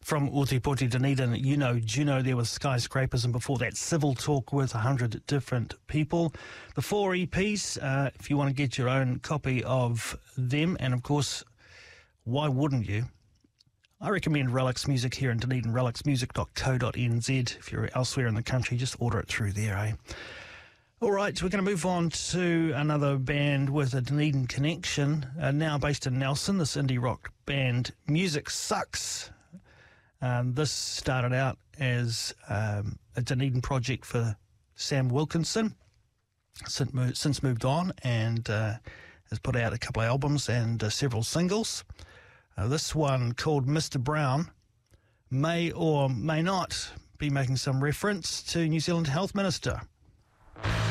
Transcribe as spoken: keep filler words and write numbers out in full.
From Otepoti, Dunedin, you know, Juno there with Skyscrapers, and before that, Civil Talk with one hundred different people. The four E Ps, uh, if you want to get your own copy of them, and of course, why wouldn't you? I recommend Relics Music here in Dunedin, relics music dot co dot n z. If you're elsewhere in the country, just order it through there, eh? All right, we're going to move on to another band with a Dunedin connection, uh, now based in Nelson, this indie rock band, Music Sucks. Um, this started out as um, a Dunedin project for Sam Wilkinson, since, mo- since moved on, and uh, has put out a couple of albums and uh, several singles. Uh, this one, called Mister Brown, may or may not be making some reference to New Zealand Health Minister.